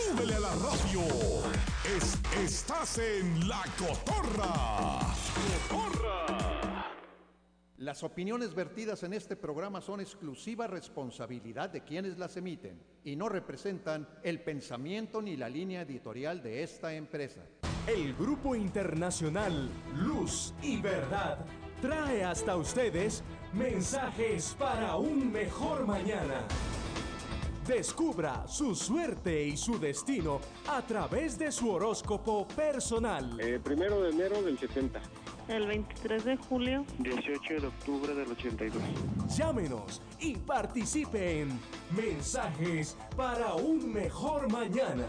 súbele a la radio. Estás en La Cotorra. Las opiniones vertidas en este programa son exclusiva responsabilidad de quienes las emiten y no representan el pensamiento ni la línea editorial de esta empresa. El Grupo Internacional Luz y Verdad trae hasta ustedes mensajes para un mejor mañana. Descubra su suerte y su destino a través de su horóscopo personal. 1 de enero del 70. El 23 de julio. 18 de octubre del 82. Llámenos y participe en Mensajes para un Mejor Mañana.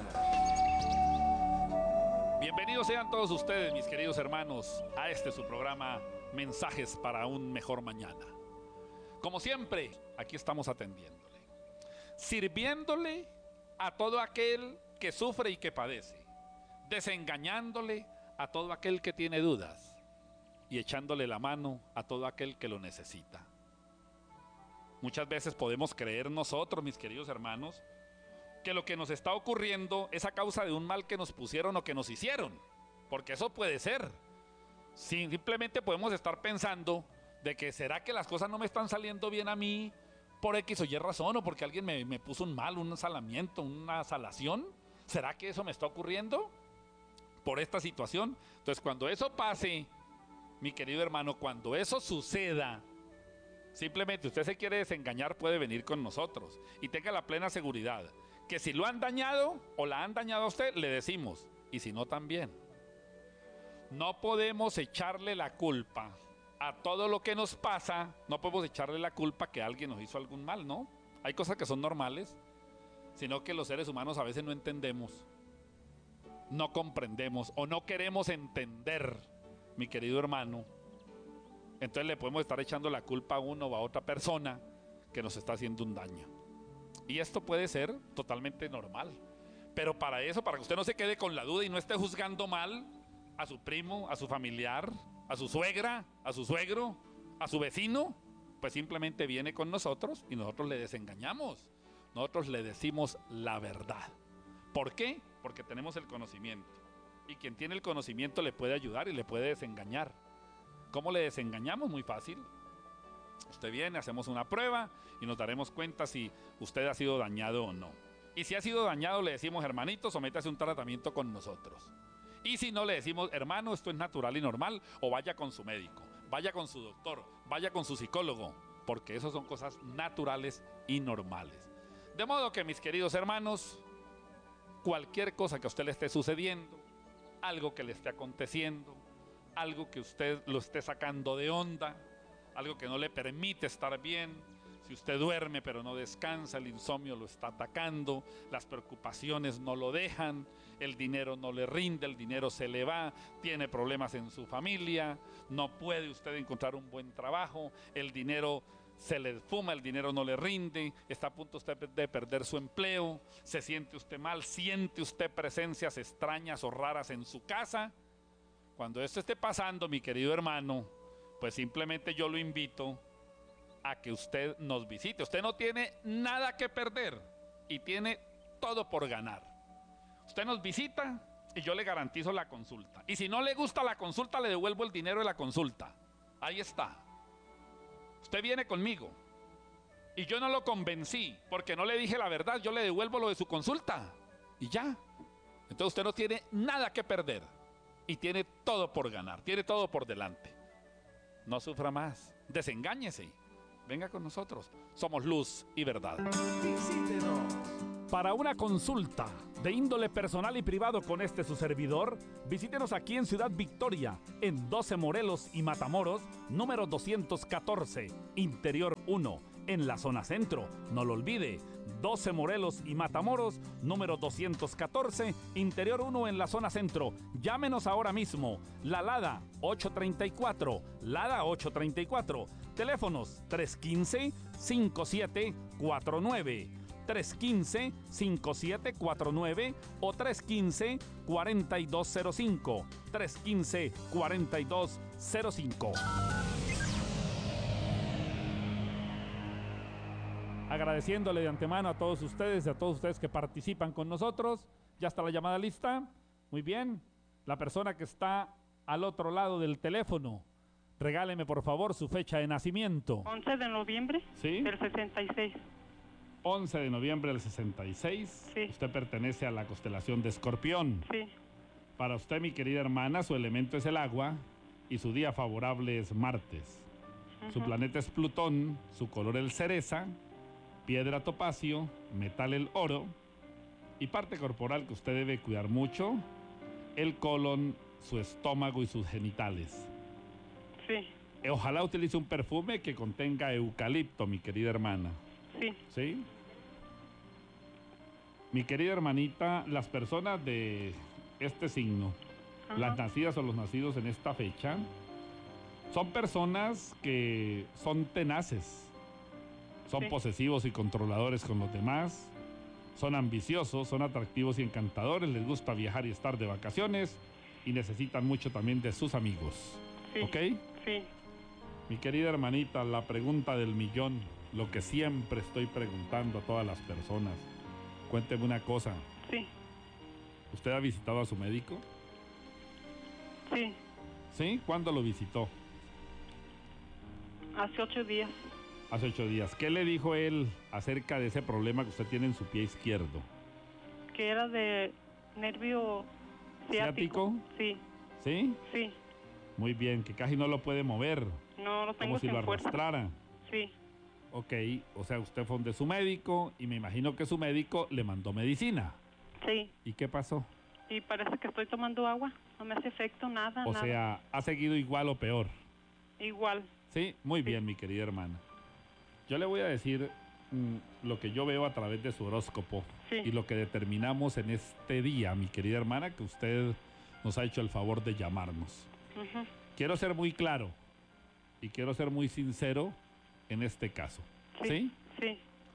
Bienvenidos sean todos ustedes, mis queridos hermanos, a su programa Mensajes para un Mejor Mañana. Como siempre, aquí estamos atendiéndole, sirviéndole a todo aquel que sufre y que padece, desengañándole a todo aquel que tiene dudas y echándole la mano a todo aquel que lo necesita. Muchas veces podemos creer nosotros, mis queridos hermanos, que lo que nos está ocurriendo es a causa de un mal que nos pusieron o que nos hicieron, porque eso puede ser. Simplemente podemos estar pensando de que ¿será que las cosas no me están saliendo bien a mí por X o Y razón, o porque alguien me puso un mal, un salamiento, una salación? ¿Será que eso me está ocurriendo por esta situación? Entonces, cuando eso pase, mi querido hermano, cuando eso suceda, simplemente usted se quiere desengañar, puede venir con nosotros y tenga la plena seguridad que si lo han dañado o la han dañado a usted, le decimos, y si no, también. No podemos echarle la culpa a todo lo que nos pasa, no podemos echarle la culpa que alguien nos hizo algún mal, ¿no? Hay cosas que son normales, sino que los seres humanos a veces no entendemos, no comprendemos o no queremos entender, mi querido hermano. Entonces le podemos estar echando la culpa a uno o a otra persona que nos está haciendo un daño. Y esto puede ser totalmente normal. Pero para eso, para que usted no se quede con la duda y no esté juzgando mal a su primo, a su familiar, a su suegra, a su suegro, a su vecino, pues simplemente viene con nosotros y nosotros le desengañamos. Nosotros le decimos la verdad. ¿Por qué? Porque tenemos el conocimiento. Y quien tiene el conocimiento le puede ayudar y le puede desengañar. ¿Cómo le desengañamos? Muy fácil. Usted viene, hacemos una prueba y nos daremos cuenta si usted ha sido dañado o no. Y si ha sido dañado, le decimos, hermanito, sométase a un tratamiento con nosotros. Y si no, le decimos, hermano, esto es natural y normal, o vaya con su médico, vaya con su doctor, vaya con su psicólogo, porque eso son cosas naturales y normales. De modo que, mis queridos hermanos, cualquier cosa que a usted le esté sucediendo, algo que le esté aconteciendo, algo que usted lo esté sacando de onda, algo que no le permite estar bien, si usted duerme pero no descansa, el insomnio lo está atacando, las preocupaciones no lo dejan, el dinero no le rinde, el dinero se le va, tiene problemas en su familia, no puede usted encontrar un buen trabajo, el dinero se le fuma, el dinero no le rinde, está a punto usted de perder su empleo, se siente usted mal, siente usted presencias extrañas o raras en su casa. Cuando esto esté pasando, mi querido hermano, pues simplemente yo lo invito a que usted nos visite. Usted no tiene nada que perder y tiene todo por ganar. Usted nos visita y yo le garantizo la consulta. Y si no le gusta la consulta, le devuelvo el dinero de la consulta. Ahí está. Usted viene conmigo y yo no lo convencí porque no le dije la verdad, yo le devuelvo lo de su consulta y ya. Entonces usted no tiene nada que perder y tiene todo por ganar, tiene todo por delante. No sufra más, desengáñese, venga con nosotros, somos luz y verdad. Visítenos. Para una consulta de índole personal y privado con su servidor, visítenos aquí en Ciudad Victoria, en 12 Morelos y Matamoros, número 214, Interior 1, en la zona centro. No lo olvide, 12 Morelos y Matamoros, número 214, Interior 1 en la zona centro. Llámenos ahora mismo, la Lada 834, Lada 834, teléfonos 315-5749. 315-5749 o 315-4205. 315-4205. agradeciéndole de antemano a todos ustedes que participan con nosotros. ¿Ya está la llamada lista? Muy bien. La persona que está al otro lado del teléfono, regáleme por favor su fecha de nacimiento. 11 de noviembre ¿Sí? del 66. 11 de noviembre del 66. Sí. Usted pertenece a la constelación de Escorpión. Sí. Para usted, mi querida hermana, su elemento es el agua y su día favorable es martes. Su planeta es Plutón, su color el cereza, piedra topacio, metal el oro y parte corporal que usted debe cuidar mucho, el colon, su estómago y sus genitales. Sí. Ojalá utilice un perfume que contenga eucalipto, mi querida hermana. Sí. ¿Sí? Mi querida hermanita, las personas de este signo, las nacidas o los nacidos en esta fecha, son personas que son tenaces, son posesivos y controladores con los demás, son ambiciosos, son atractivos y encantadores, les gusta viajar y estar de vacaciones y necesitan mucho también de sus amigos. Sí. ¿Ok? Sí. Mi querida hermanita, la pregunta del millón, lo que siempre estoy preguntando a todas las personas. Cuénteme una cosa. Sí. ¿Usted ha visitado a su médico? Sí. ¿Sí? ¿Cuándo lo visitó? Hace 8 días. Hace 8 días. ¿Qué le dijo él acerca de ese problema que usted tiene en su pie izquierdo? Que era de nervio ciático. Sí. ¿Sí? Sí. Muy bien, que casi no lo puede mover. No lo tengo Como si sin lo fuerza. arrastrara. Sí. Ok, o sea, usted fue donde su médico y me imagino que su médico le mandó medicina. Sí. ¿Y qué pasó? Y parece que estoy tomando agua. No me hace efecto nada. O nada. sea, ¿ha seguido igual o peor? Igual. Sí, muy bien, mi querida hermana. Yo le voy a decir lo que yo veo a través de su horóscopo Sí. y lo que determinamos en este día, mi querida hermana, que usted nos ha hecho el favor de llamarnos. Ujú. Quiero ser muy claro y quiero ser muy sincero en este caso. ¿Sí? Sí.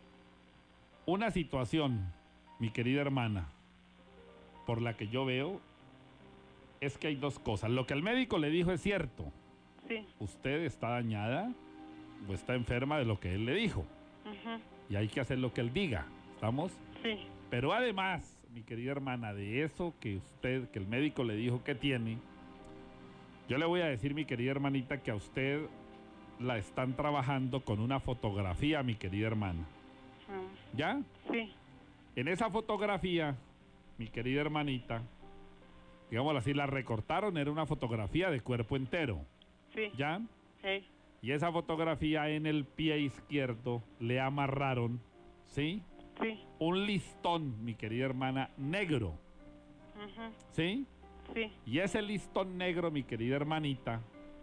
Una situación, mi querida hermana, por la que yo veo es que hay dos cosas. Lo que el médico le dijo es cierto. Sí. Usted está dañada o está enferma de lo que él le dijo. Ujú. Y hay que hacer lo que él diga. ¿Estamos? Sí. Pero además, mi querida hermana, de eso que el médico le dijo que tiene, yo le voy a decir, mi querida hermanita, que a usted la están trabajando con una fotografía, mi querida hermana. ¿Ya? Sí. En esa fotografía, mi querida hermanita, digámoslo así, la recortaron, era una fotografía de cuerpo entero. Sí. ¿Ya? Sí. Y esa fotografía en el pie izquierdo le amarraron, ¿sí? Sí. Un listón, mi querida hermana, negro, Ujú. ¿sí? Sí. Y ese listón negro, mi querida hermanita,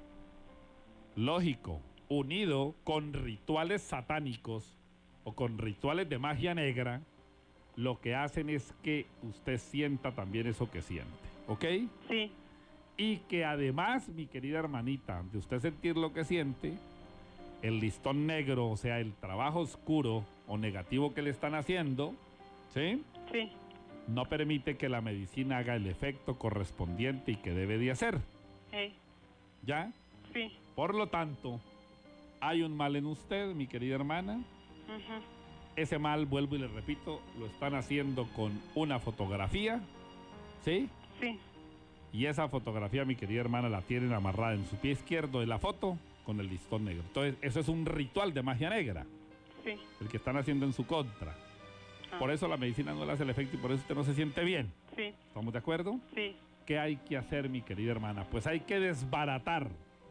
lógico, unido con rituales satánicos o con rituales de magia negra, lo que hacen es que usted sienta también eso que siente, ¿ok? Sí. Y que además, mi querida hermanita, de usted sentir lo que siente, el listón negro, o sea, el trabajo oscuro o negativo que le están haciendo, ¿sí? Sí. No permite que la medicina haga el efecto correspondiente y que debe de hacer, Sí. ¿ya? Sí. Por lo tanto, hay un mal en usted, mi querida hermana. Ujú. Ese mal, vuelvo y le repito, lo están haciendo con una fotografía, ¿sí? Sí. Y esa fotografía, mi querida hermana, la tienen amarrada en su pie izquierdo de la foto con el listón negro. Entonces, eso es un ritual de magia negra, Sí. el que están haciendo en su contra. Ah. Por eso la medicina no le hace el efecto y por eso usted no se siente bien. Sí. ¿Estamos de acuerdo? Sí. ¿Qué hay que hacer, mi querida hermana? Pues hay que desbaratar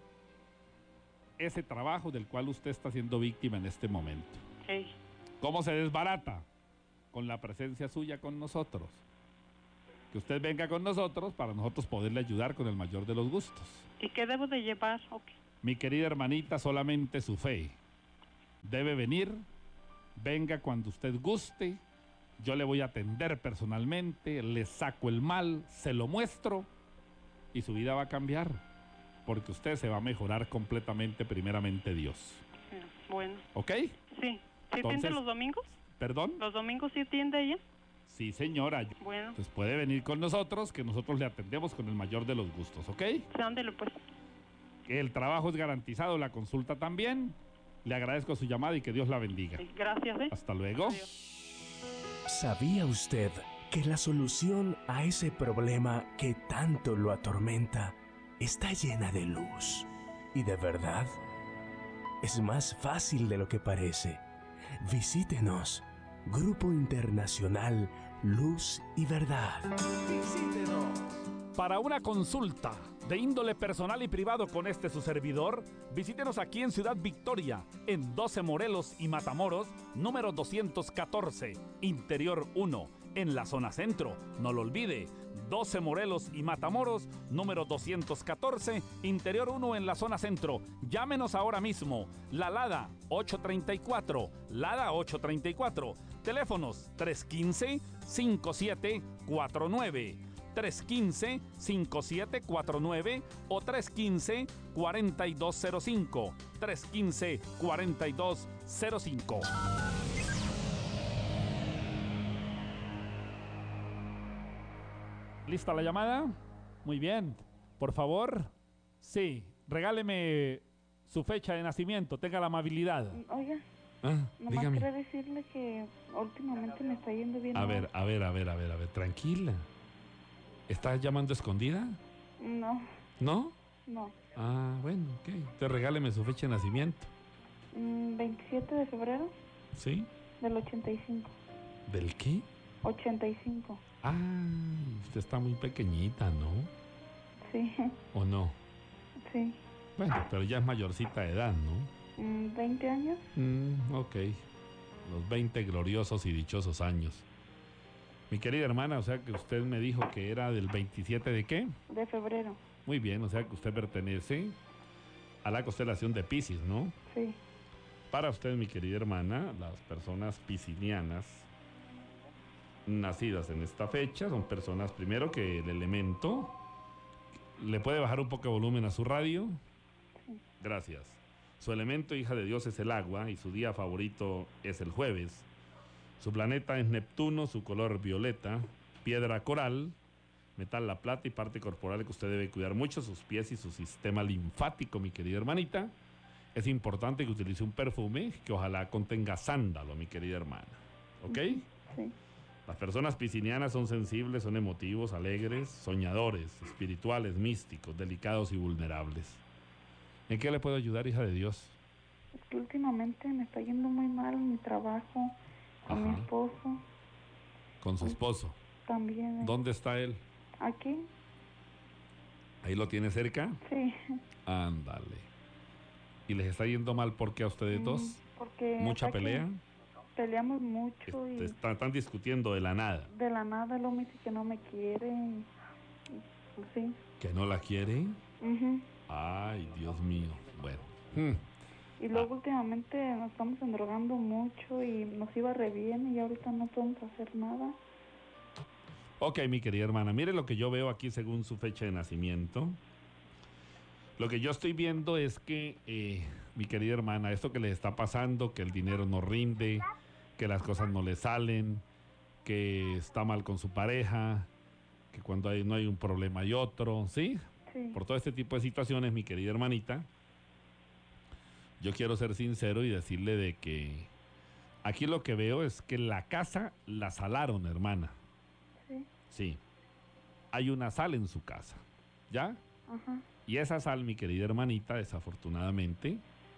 ese trabajo del cual usted está siendo víctima en este momento. Sí. ¿Cómo se desbarata? Con la presencia suya con nosotros. Que usted venga con nosotros para nosotros poderle ayudar con el mayor de los gustos. ¿Y qué debo de llevar? Okay. Mi querida hermanita, solamente su fe. Debe venir, venga cuando usted guste, yo le voy a atender personalmente, le saco el mal, se lo muestro y su vida va a cambiar. Porque usted se va a mejorar completamente, primeramente Dios. Sí. Bueno. ¿Ok? Sí. ¿Sí Entonces- atiende los domingos? ¿Perdón? ¿Los domingos sí atiende ella? Sí, señora. Bueno. Entonces puede venir con nosotros, que nosotros le atendemos con el mayor de los gustos, ¿ok? Sí, ándele pues. El trabajo es garantizado, la consulta también. Le agradezco su llamada y que Dios la bendiga. Gracias. Hasta luego. Adiós. ¿Sabía usted que la solución a ese problema que tanto lo atormenta está llena de luz y de verdad? Es más fácil de lo que parece. Visítenos. Grupo Internacional Luz y Verdad. Visítenos. Para una consulta de índole personal y privado con su servidor, visítenos aquí en Ciudad Victoria, en 12 Morelos y Matamoros, número 214, Interior 1, en la zona centro. No lo olvide, 12 Morelos y Matamoros, número 214, Interior 1 en la zona centro. Llámenos ahora mismo. La Lada 834, Lada 834. Teléfonos 315-5749. 315-5749 o 315-4205. 315-4205. ¿Lista la llamada? Muy bien. Por favor. Sí, regáleme su fecha de nacimiento. Tenga la amabilidad. Oiga, nomás Dígame. quería decirle que últimamente me está yendo bien. A ver, tranquila. ¿Estás llamando escondida? No, ¿No? no. Ah, bueno, ok. Te regáleme su fecha de nacimiento. 27 de febrero ¿Sí? del 85. ¿Del qué? 85. Ah, usted está muy pequeñita, ¿no? Sí, ¿O no? sí. Bueno, pero ya es mayorcita de edad, ¿no? 20 años. Ok. Los 20 gloriosos y dichosos años. Mi querida hermana, o sea que usted me dijo que era del 27 ¿de qué? De febrero. Muy bien, o sea que usted pertenece a la constelación de Piscis, ¿no? Sí. Para usted, mi querida hermana, las personas piscinianas nacidas en esta fecha son personas, primero, que el elemento... ¿Le puede bajar un poco de volumen a su radio? Sí. Gracias. Su elemento, hija de Dios, es el agua y su día favorito es el jueves. Su planeta es Neptuno, su color violeta, piedra coral, metal la plata y parte corporal que usted debe cuidar mucho, sus pies y su sistema linfático, mi querida hermanita. Es importante que utilice un perfume que ojalá contenga sándalo, mi querida hermana. ¿Ok? Sí. Las personas piscinianas son sensibles, son emotivos, alegres, soñadores, espirituales, místicos, delicados y vulnerables. ¿En qué le puedo ayudar, hija de Dios? Es que últimamente me está yendo muy mal en mi trabajo, con mi Ajá. esposo Con su esposo. también. ¿Dónde está él? ¿Aquí? ¿Ahí lo tiene cerca? Sí. Ándale. ¿Y les está yendo mal porque a ustedes dos? Porque ¿Mucha hasta que pelea? Peleamos mucho y Están discutiendo de la nada. de la nada él me dice que no me quiere. Sí. ¿Que no la quiere? Ujú. Ay, Dios mío. Bueno. Y luego últimamente nos estamos endrogando mucho y nos iba re bien y ahorita no podemos hacer nada. Ok, mi querida hermana, mire lo que yo veo aquí según su fecha de nacimiento. Lo que yo estoy viendo es que, mi querida hermana, esto que le está pasando, que el dinero no rinde, que las cosas no le salen, que está mal con su pareja, que cuando no hay un problema hay otro, ¿sí? Sí. Por todo este tipo de situaciones, mi querida hermanita, yo quiero ser sincero y decirle de que aquí lo que veo es que la casa la salaron, hermana. Sí. Sí. Hay una sal en su casa, ¿ya? Ajá. Y esa sal, mi querida hermanita, desafortunadamente,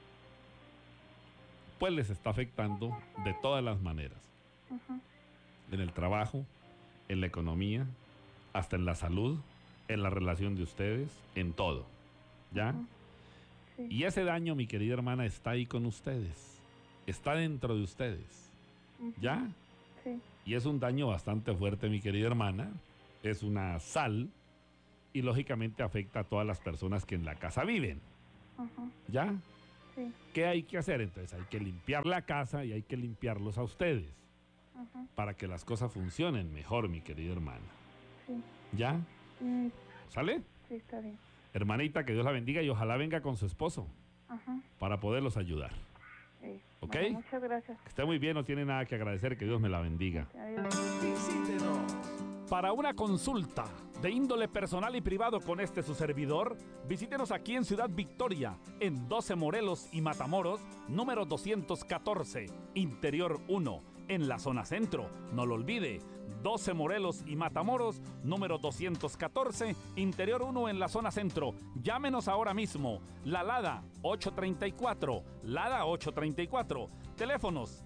pues les está afectando de todas las maneras. Ajá. En el trabajo, en la economía, hasta en la salud, en la relación de ustedes, en todo, ¿ya? Ajá. Sí. Y ese daño, mi querida hermana, está ahí con ustedes. Está dentro de ustedes, Ujú. ¿ya? Sí. Y es un daño bastante fuerte, mi querida hermana. Es una sal y lógicamente afecta a todas las personas que en la casa viven, Ajá. ¿ya? Sí. ¿Qué hay que hacer? Entonces hay que limpiar la casa y hay que limpiarlos a ustedes Ajá. para que las cosas funcionen mejor, mi querida hermana. Sí. ¿Ya? Mm, ¿Sale? sí, está bien. Hermanita, que Dios la bendiga y ojalá venga con su esposo Ajá. para poderlos ayudar. ¿Ok? Bueno, muchas gracias. Que esté muy bien, no tiene nada que agradecer, que Dios me la bendiga. Adiós. Visítenos. Para una consulta de índole personal y privado con su servidor, visítenos aquí en Ciudad Victoria, en 12 Morelos y Matamoros, número 214, Interior 1, en la zona centro. No lo olvide, 12 Morelos y Matamoros, número 214, Interior 1 en la zona centro. Llámenos ahora mismo. La Lada 834, Lada 834. Teléfonos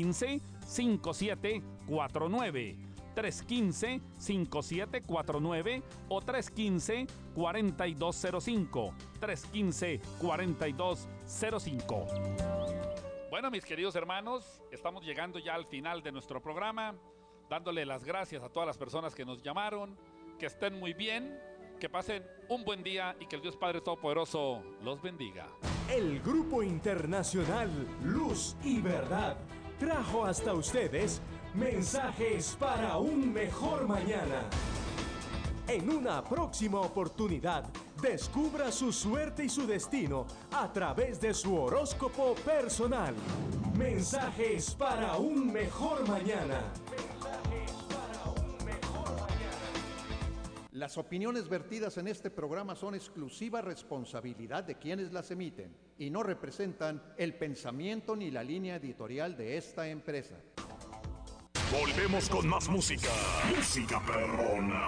315-5749. 315-5749 o 315-4205. 315-4205. Bueno, mis queridos hermanos, estamos llegando ya al final de nuestro programa, dándole las gracias a todas las personas que nos llamaron, que estén muy bien, que pasen un buen día y que el Dios Padre Todopoderoso los bendiga. El Grupo Internacional Luz y Verdad trajo hasta ustedes mensajes para un mejor mañana. En una próxima oportunidad, descubra su suerte y su destino a través de su horóscopo personal. Mensajes para un mejor mañana. Las opiniones vertidas en este programa son exclusiva responsabilidad de quienes las emiten y no representan el pensamiento ni la línea editorial de esta empresa. Volvemos con más música. Música perrona.